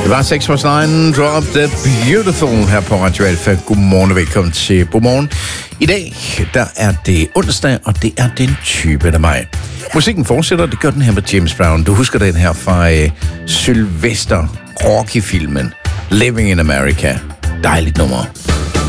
Det var 6 plus 9, Drop the Beautiful her på Radio Alfa. Godmorgen og velkommen til Godmorgen. I dag, der er det onsdag, og det er den 20. maj. Musikken fortsætter, det gør den her med James Brown. Du husker den her fra Sylvester Rocky-filmen Living in America. Dejligt nummer.